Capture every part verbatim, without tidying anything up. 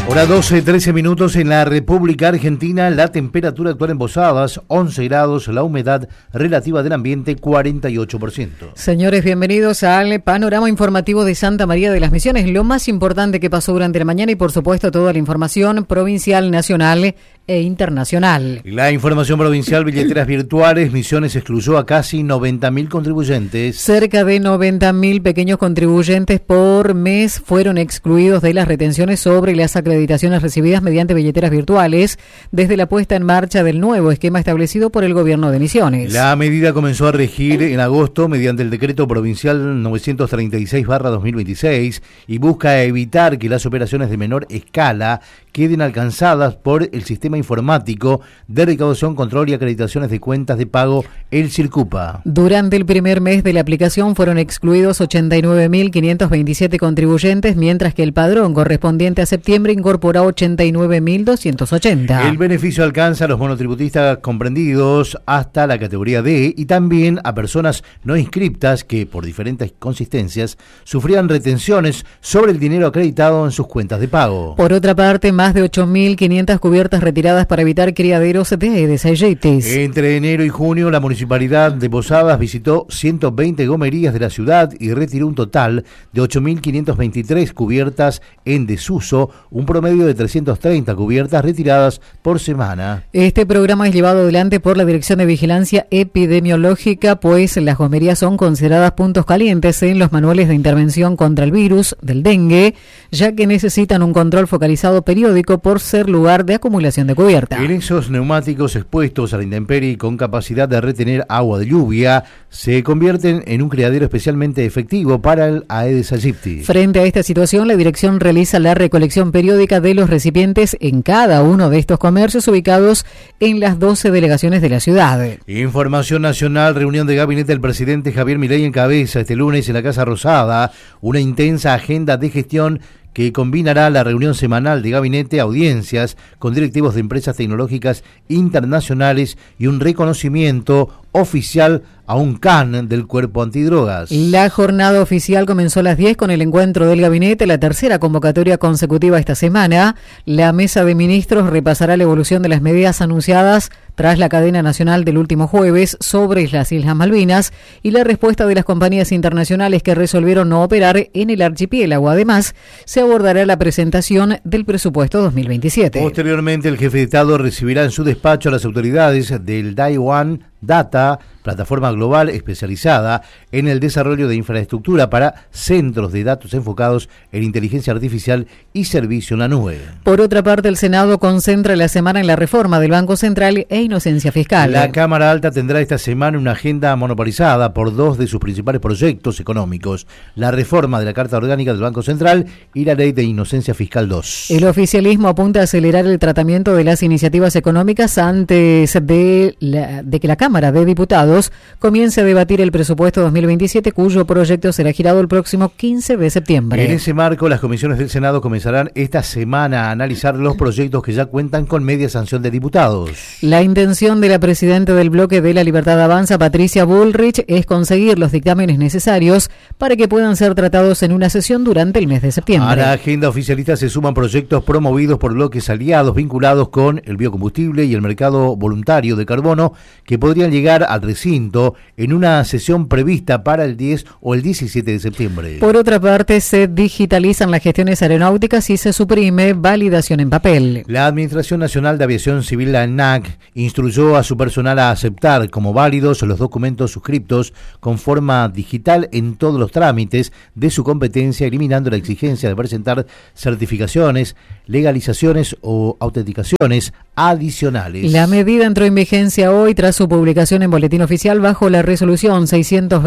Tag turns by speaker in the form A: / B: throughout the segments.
A: Hora doce, trece minutos en la República Argentina. La temperatura actual en Posadas, once grados. La humedad relativa del ambiente, cuarenta y ocho por ciento.
B: Señores, bienvenidos al panorama informativo de Santa María de las Misiones. Lo más importante que pasó durante la mañana y, por supuesto, toda la información provincial, nacional e internacional.
A: La información provincial: billeteras virtuales. Misiones excluyó a casi noventa mil contribuyentes.
B: Cerca de noventa mil pequeños contribuyentes por mes fueron excluidos de las retenciones sobre las acreditaciones recibidas mediante billeteras virtuales desde la puesta en marcha del nuevo esquema establecido por el gobierno de Misiones.
A: La medida comenzó a regir en agosto mediante el decreto provincial novecientos treinta y seis barra dos mil veintiséis y busca evitar que las operaciones de menor escala queden alcanzadas por el sistema informático de recaudación, control y acreditaciones de cuentas de pago, el Circupa.
B: Durante el primer mes de la aplicación fueron excluidos ochenta y nueve mil quinientos veintisiete contribuyentes, mientras que el padrón correspondiente a septiembre incorpora ochenta y nueve mil doscientos ochenta.
A: El beneficio alcanza a los monotributistas comprendidos hasta la categoría D y también a personas no inscriptas que, por diferentes consistencias, sufrían retenciones sobre el dinero acreditado en sus cuentas de pago.
B: Por otra parte, más de ocho mil quinientas cubiertas retiradas para evitar criaderos de Aedes aegyptis.
A: Entre enero y junio, la municipalidad de Posadas visitó ciento veinte gomerías de la ciudad y retiró un total de ocho mil quinientas veintitrés cubiertas en desuso, un promedio de trescientas treinta cubiertas retiradas por semana.
B: Este programa es llevado adelante por la Dirección de Vigilancia Epidemiológica, pues las gomerías son consideradas puntos calientes en los manuales de intervención contra el virus del dengue, ya que necesitan un control focalizado periódico por ser lugar de acumulación de cubierta.
A: En esos neumáticos expuestos a la intemperie y con capacidad de retener agua de lluvia, se convierten en un criadero especialmente efectivo para el Aedes aegypti.
B: Frente a esta situación, la dirección realiza la recolección periódica de los recipientes en cada uno de estos comercios ubicados en las doce delegaciones de la ciudad.
A: Información nacional: reunión de gabinete del presidente Javier Milei encabeza este lunes en la Casa Rosada una intensa agenda de gestión que combinará la reunión semanal de gabinete, audiencias con directivos de empresas tecnológicas internacionales y un reconocimiento oficial a un can del cuerpo antidrogas.
B: La jornada oficial comenzó a las diez con el encuentro del gabinete, la tercera convocatoria consecutiva esta semana. La mesa de ministros repasará la evolución de las medidas anunciadas tras la cadena nacional del último jueves sobre las Islas Malvinas y la respuesta de las compañías internacionales que resolvieron no operar en el archipiélago. Además, se abordará la presentación del presupuesto dos mil veintisiete.
A: Posteriormente, el jefe de Estado recibirá en su despacho a las autoridades del Taiwan Data, plataforma global especializada en el desarrollo de infraestructura para centros de datos enfocados en inteligencia artificial y servicio en la nube.
B: Por otra parte, el Senado concentra la semana en la reforma del Banco Central e inocencia fiscal.
A: La Cámara Alta tendrá esta semana una agenda monopolizada por dos de sus principales proyectos económicos: la reforma de la Carta Orgánica del Banco Central y la Ley de Inocencia Fiscal dos.
B: El oficialismo apunta a acelerar el tratamiento de las iniciativas económicas antes de, la, de que la Cámara Cámara de Diputados comience a debatir el presupuesto dos mil veintisiete, cuyo proyecto será girado el próximo quince de septiembre.
A: En ese marco, las comisiones del Senado comenzarán esta semana a analizar los proyectos que ya cuentan con media sanción de diputados.
B: La intención de la presidenta del bloque de La Libertad Avanza, Patricia Bullrich, es conseguir los dictámenes necesarios para que puedan ser tratados en una sesión durante el mes de septiembre.
A: A la agenda oficialista se suman proyectos promovidos por bloques aliados vinculados con el biocombustible y el mercado voluntario de carbono, que podrían llegar al recinto en una sesión prevista para el diez o el diecisiete de septiembre.
B: Por otra parte, se digitalizan las gestiones aeronáuticas y se suprime validación en papel.
A: La Administración Nacional de Aviación Civil, la ANAC, instruyó a su personal a aceptar como válidos los documentos suscriptos con forma digital en todos los trámites de su competencia, eliminando la exigencia de presentar certificaciones, legalizaciones o autenticaciones adicionales.
B: La medida entró en vigencia hoy tras su publicación en Boletín Oficial bajo la resolución seiscientos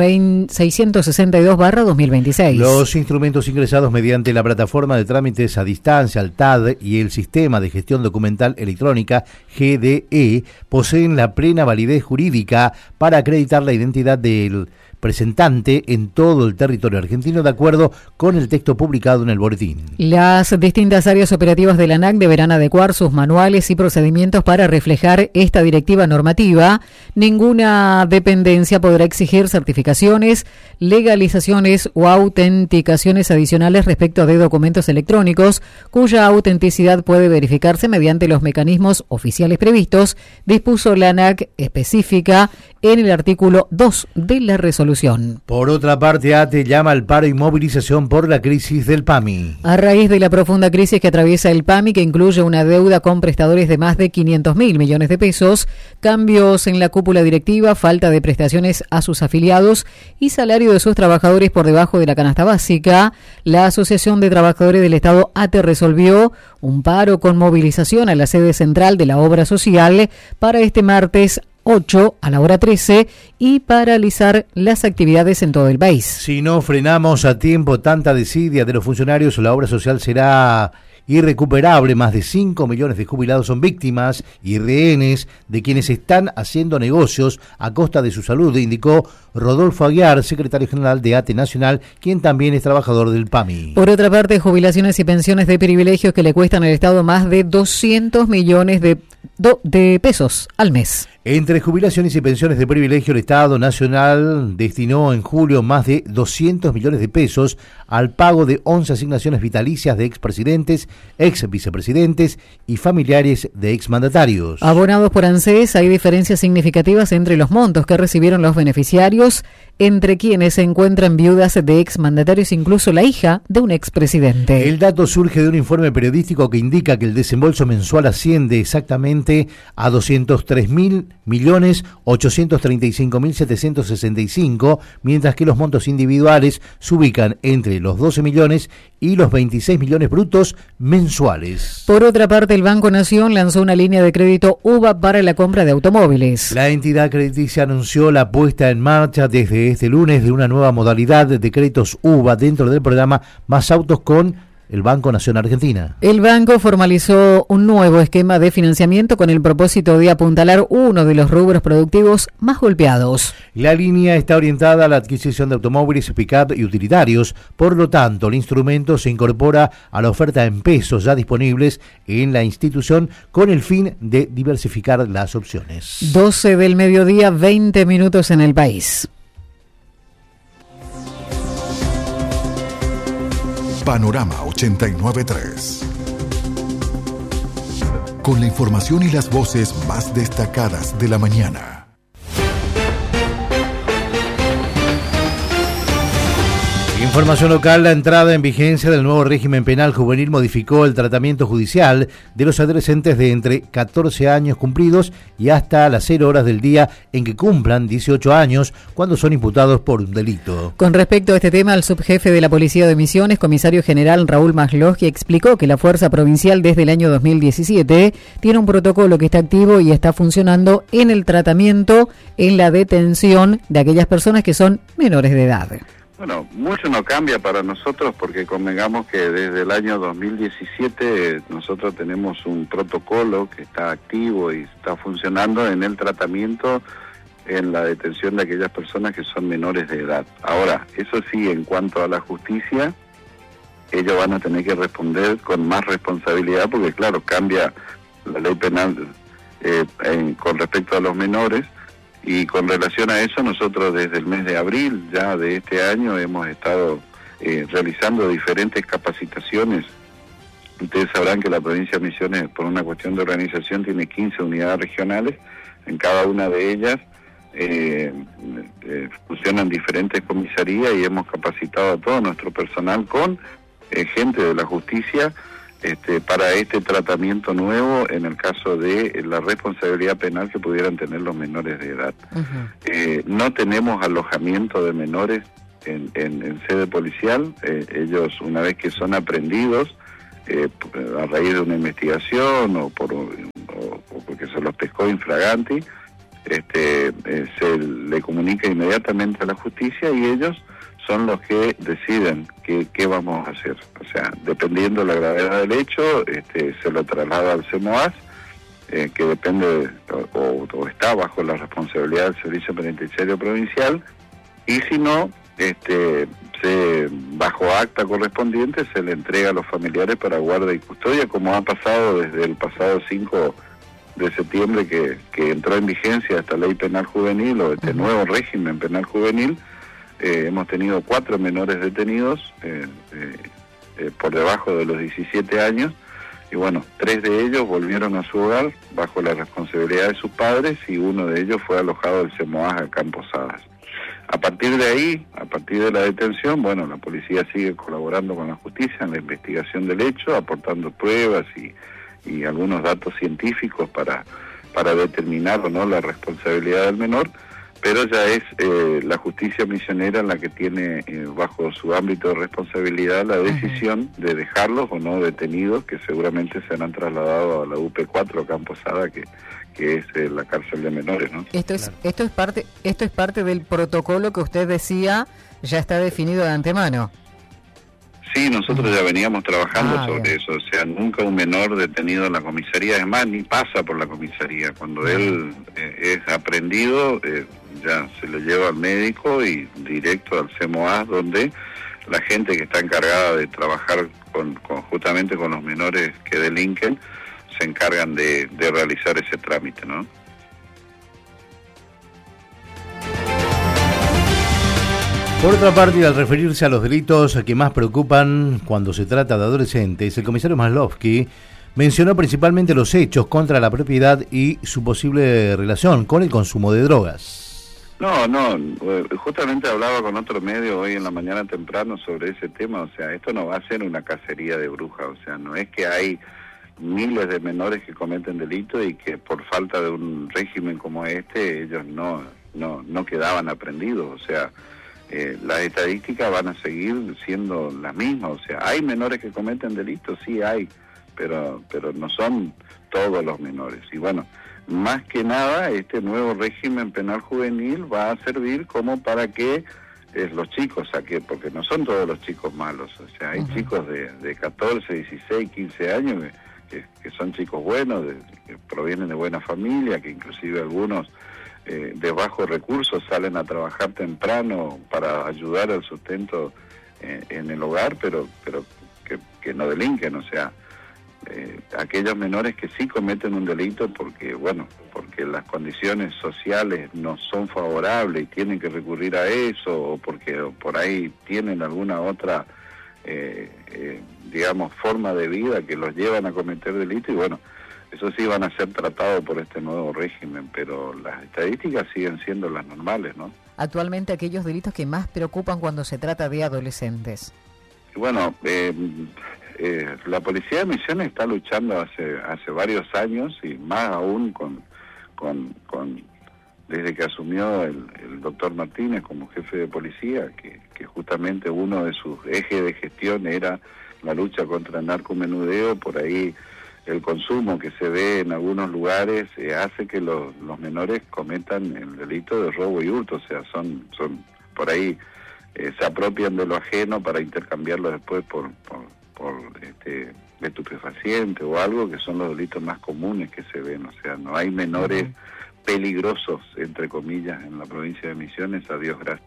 B: sesenta y dos barra dos mil veintiséis.
A: Los instrumentos ingresados mediante la plataforma de trámites a distancia, el T A D, y el Sistema de Gestión Documental Electrónica, G D E, poseen la plena validez jurídica para acreditar la identidad del presentante en todo el territorio argentino, de acuerdo con el texto publicado en el boletín.
B: Las distintas áreas operativas de la ANAC deberán adecuar sus manuales y procedimientos para reflejar esta directiva normativa. Ninguna dependencia podrá exigir certificaciones, legalizaciones o autenticaciones adicionales respecto de documentos electrónicos, cuya autenticidad puede verificarse mediante los mecanismos oficiales previstos, dispuso la ANAC específica en el artículo dos de la resolución.
A: Por otra parte, ATE llama al paro y movilización por la crisis del PAMI.
B: A raíz de la profunda crisis que atraviesa el PAMI, que incluye una deuda con prestadores de más de quinientos mil millones de pesos, cambios en la cúpula directiva, falta de prestaciones a sus afiliados y salario de sus trabajadores por debajo de la canasta básica, la Asociación de Trabajadores del Estado ATE resolvió un paro con movilización a la sede central de la obra social para este martes ocho a la hora trece y paralizar las actividades en todo el país.
A: Si no frenamos a tiempo tanta desidia de los funcionarios, la obra social será irrecuperable. Más de cinco millones de jubilados son víctimas y rehenes de quienes están haciendo negocios a costa de su salud, indicó Rodolfo Aguiar, secretario general de ATE Nacional, quien también es trabajador del PAMI.
B: Por otra parte, jubilaciones y pensiones de privilegios que le cuestan al Estado más de doscientos millones de, do, de pesos al mes.
A: Entre jubilaciones y pensiones de privilegio, el Estado Nacional destinó en julio más de doscientos millones de pesos al pago de once asignaciones vitalicias de expresidentes, ex vicepresidentes y familiares de exmandatarios.
B: Abonados por ANSES, hay diferencias significativas entre los montos que recibieron los beneficiarios, entre quienes se encuentran viudas de exmandatarios, incluso la hija de un expresidente.
A: El dato surge de un informe periodístico que indica que el desembolso mensual asciende exactamente a doscientos tres mil millones ochocientos treinta y cinco mil setecientos sesenta y cinco, mientras que los montos individuales se ubican entre los doce millones y los veintiséis millones brutos mensuales.
B: Por otra parte, el Banco Nación lanzó una línea de crédito U V A para la compra de automóviles.
A: La entidad crediticia anunció la puesta en marcha desde este lunes de una nueva modalidad de créditos U V A dentro del programa Más Autos con el Banco Nación Argentina.
B: El banco formalizó un nuevo esquema de financiamiento con el propósito de apuntalar uno de los rubros productivos más golpeados.
A: La línea está orientada a la adquisición de automóviles, pick-up y utilitarios. Por lo tanto, el instrumento se incorpora a la oferta en pesos ya disponibles en la institución con el fin de diversificar las opciones.
B: doce del mediodía, veinte minutos en el país.
C: Panorama ochenta y nueve punto tres. Con la información y las voces más destacadas de la mañana.
A: Información local, la entrada en vigencia del nuevo régimen penal juvenil modificó el tratamiento judicial de los adolescentes de entre catorce años cumplidos y hasta las cero horas del día en que cumplan dieciocho años cuando son imputados por un delito.
B: Con respecto a este tema, el subjefe de la Policía de Misiones, comisario general Raúl Maslogi, explicó que la Fuerza Provincial desde el año dos mil diecisiete tiene un protocolo que está activo y está funcionando en el tratamiento, en la detención de aquellas personas que son menores de edad.
D: Bueno, mucho no cambia para nosotros porque convengamos que desde el año dos mil diecisiete nosotros tenemos un protocolo que está activo y está funcionando en el tratamiento, en la detención de aquellas personas que son menores de edad. Ahora, eso sí, en cuanto a la justicia, ellos van a tener que responder con más responsabilidad porque, claro, cambia la ley penal eh, en, con respecto a los menores. Y con relación a eso, nosotros desde el mes de abril ya de este año hemos estado eh, realizando diferentes capacitaciones. Ustedes sabrán que la provincia de Misiones, por una cuestión de organización, tiene quince unidades regionales. En cada una de ellas eh, eh, funcionan diferentes comisarías y hemos capacitado a todo nuestro personal con eh, gente de la justicia Este, para este tratamiento nuevo en el caso de la responsabilidad penal que pudieran tener los menores de edad. Uh-huh. Eh, no tenemos alojamiento de menores en, en, en sede policial. Eh, ellos, una vez que son aprehendidos, eh, a raíz de una investigación o, por, o, o porque se los pescó infraganti, este, eh, se le comunica inmediatamente a la justicia y ellos son los que deciden qué, qué vamos a hacer. O sea, dependiendo de la gravedad del hecho, este, se lo traslada al CEMOAS, eh, que depende de, o, o está bajo la responsabilidad del Servicio Penitenciario Provincial, y si no, este, se, bajo acta correspondiente se le entrega a los familiares para guarda y custodia, como ha pasado desde el pasado cinco de septiembre que, que entró en vigencia esta ley penal juvenil o este uh-huh. nuevo régimen penal juvenil. Eh, hemos tenido cuatro menores detenidos eh, eh, eh, por debajo de los diecisiete años, y bueno, tres de ellos volvieron a su hogar bajo la responsabilidad de sus padres, y uno de ellos fue alojado del CEMOAS acá en Posadas. A partir de ahí, a partir de la detención, bueno, la policía sigue colaborando con la justicia en la investigación del hecho, aportando pruebas y, y algunos datos científicos para, para determinar o no la responsabilidad del menor, pero ya es eh, la justicia misionera la que tiene eh, bajo su ámbito de responsabilidad la decisión uh-huh. de dejarlos o no detenidos, que seguramente serán trasladados a la U P cuatro acá en Posada, que, que es eh, la cárcel de menores, ¿no?
B: Esto es, claro. esto es parte, esto es parte del protocolo que usted decía ya está definido de antemano.
D: Sí, nosotros ya veníamos trabajando
B: ah,
D: sobre bien. eso, o sea, nunca un menor detenido en la comisaría, es más, ni pasa por la comisaría. Cuando él eh, es aprendido, eh, ya se lo lleva al médico y directo al CEMOAS, donde la gente que está encargada de trabajar con, con justamente con los menores que delinquen, se encargan de, de realizar ese trámite, ¿no?
A: Por otra parte, y al referirse a los delitos que más preocupan cuando se trata de adolescentes, el comisario Maslovsky mencionó principalmente los hechos contra la propiedad y su posible relación con el consumo de drogas.
D: No, no, justamente hablaba con otro medio hoy en la mañana temprano sobre ese tema, o sea, esto no va a ser una cacería de brujas, o sea, no es que hay miles de menores que cometen delitos y que por falta de un régimen como este ellos no, no, no quedaban aprendidos, o sea, Eh, las estadísticas van a seguir siendo las mismas, o sea, ¿hay menores que cometen delitos? Sí hay, pero pero no son todos los menores. Y bueno, más que nada, este nuevo régimen penal juvenil va a servir como para que eh, los chicos saquen, porque no son todos los chicos malos, o sea, hay uh-huh. chicos de, de catorce, dieciséis, quince años que, que, que son chicos buenos, de, que provienen de buena familia, que inclusive algunos Eh, de bajos recursos salen a trabajar temprano para ayudar al sustento eh, en el hogar, pero pero que, que no delinquen, o sea, eh, aquellos menores que sí cometen un delito porque, bueno, porque las condiciones sociales no son favorables y tienen que recurrir a eso, o porque por ahí tienen alguna otra, eh, eh, digamos, forma de vida que los llevan a cometer delito, y bueno, eso sí van a ser tratados por este nuevo régimen, pero las estadísticas siguen siendo las normales, ¿no?
B: Actualmente, aquellos delitos que más preocupan cuando se trata de adolescentes.
D: Bueno, eh, eh, la Policía de Misiones está luchando hace hace varios años, y más aún con con, con desde que asumió el, el doctor Martínez como jefe de policía, que, que justamente uno de sus ejes de gestión era la lucha contra el narcomenudeo. Por ahí el consumo que se ve en algunos lugares eh, hace que los, los menores cometan el delito de robo y hurto, o sea, son son por ahí eh, se apropian de lo ajeno para intercambiarlo después por por, por este, estupefaciente o algo, que son los delitos más comunes que se ven, o sea, no hay menores peligrosos, entre comillas, en la provincia de Misiones, a Dios gracias.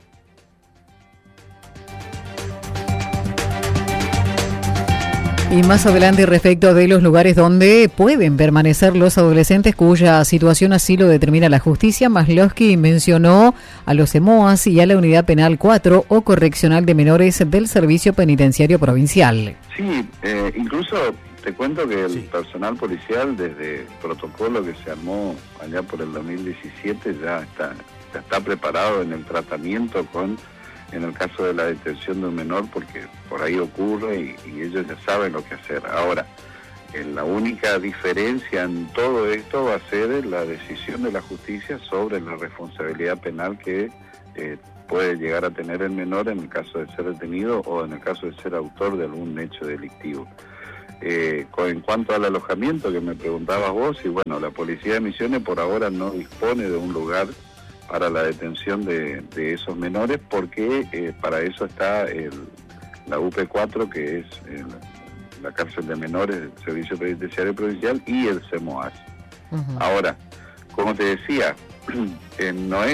B: Y más adelante, respecto de los lugares donde pueden permanecer los adolescentes cuya situación así lo determina la justicia, Maslovsky mencionó a los CEMOAS y a la Unidad Penal cuatro o Correccional de Menores del Servicio Penitenciario Provincial.
D: Sí, eh, incluso te cuento que el sí. personal policial, desde el protocolo que se armó allá por el dos mil diecisiete, ya está, ya está preparado en el tratamiento con... en el caso de la detención de un menor, porque por ahí ocurre y, y ellos ya saben lo que hacer. Ahora, eh, la única diferencia en todo esto va a ser la decisión de la justicia sobre la responsabilidad penal que eh, puede llegar a tener el menor en el caso de ser detenido o en el caso de ser autor de algún hecho delictivo. Eh, con, en cuanto al alojamiento que me preguntabas vos, y bueno, la Policía de Misiones por ahora no dispone de un lugar para la detención de, de esos menores, porque eh, para eso está el, la U P cuatro, que es el, la cárcel de menores del Servicio Penitenciario Provincial, y el CEMOAS. Uh-huh. Ahora, como te decía, eh, no es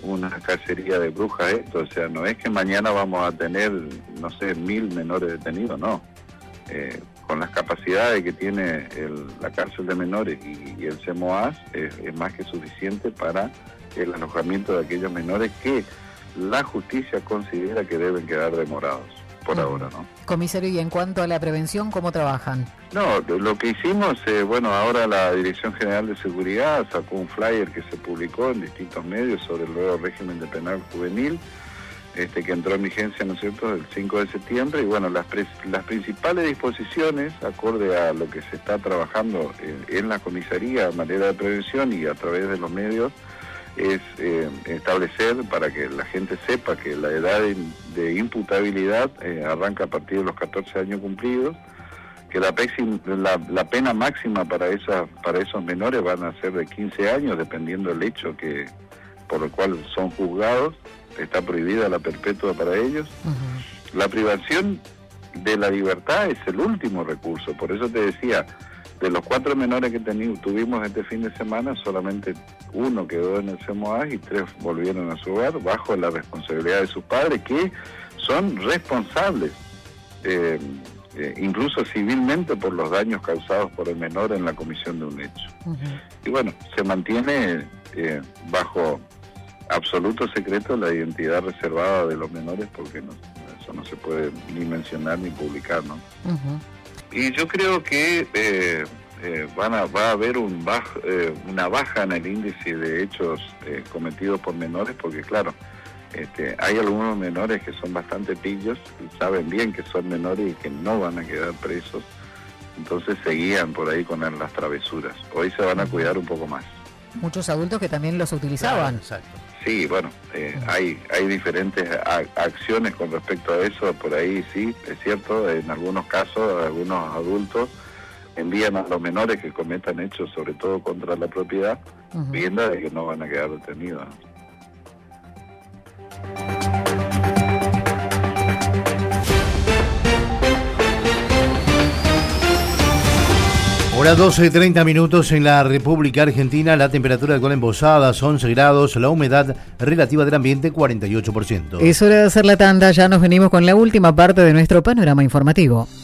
D: una cacería de brujas esto, o sea, no es que mañana vamos a tener, no sé, mil menores detenidos, no. Eh, con las capacidades que tiene el, la cárcel de menores y, y el CEMOAS es, es más que suficiente para el alojamiento de aquellos menores que la justicia considera que deben quedar demorados por uh-huh. ahora, ¿no?
B: Comisario, y en cuanto a la prevención, ¿cómo trabajan?
D: No, lo que hicimos, eh, bueno, ahora la Dirección General de Seguridad sacó un flyer que se publicó en distintos medios sobre el nuevo régimen de penal juvenil, este que entró en vigencia, ¿no es cierto?, el cinco de septiembre, y bueno, las, pre- las principales disposiciones, acorde a lo que se está trabajando en, en la comisaría de manera de prevención y a través de los medios, es eh, establecer para que la gente sepa que la edad de, de imputabilidad eh, arranca a partir de los catorce años cumplidos, que la, pexi, la, la pena máxima para esa, para esos menores van a ser de quince años, dependiendo del hecho que por el cual son juzgados. Está prohibida la perpetua para ellos. Uh-huh. La privación de la libertad es el último recurso, por eso te decía, de los cuatro menores que teni- tuvimos este fin de semana, solamente uno quedó en el CEMOAS y tres volvieron a su hogar bajo la responsabilidad de sus padres, que son responsables, eh, eh, incluso civilmente, por los daños causados por el menor en la comisión de un hecho. Uh-huh. Y bueno, se mantiene eh, bajo absoluto secreto la identidad reservada de los menores, porque no, eso no se puede ni mencionar ni publicar, ¿no? Uh-huh. Y yo creo que eh, eh, van a, va a haber un baj, eh, una baja en el índice de hechos eh, cometidos por menores, porque claro, este, hay algunos menores que son bastante pillos y saben bien que son menores y que no van a quedar presos, entonces seguían por ahí con las travesuras. Hoy se van a cuidar un poco más.
B: Muchos adultos que también los utilizaban.
A: Claro, exacto.
D: Sí, bueno, eh, hay hay diferentes a, acciones con respecto a eso, por ahí sí, es cierto, en algunos casos algunos adultos envían a los menores que cometan hechos, sobre todo contra la propiedad, uh-huh. viendo de que no van a quedar detenidos.
A: Hora doce, treinta minutos en la República Argentina, la temperatura actual en Posadas once grados, la humedad relativa del ambiente cuarenta y ocho por ciento.
B: Es hora de hacer la tanda, ya nos venimos con la última parte de nuestro panorama informativo.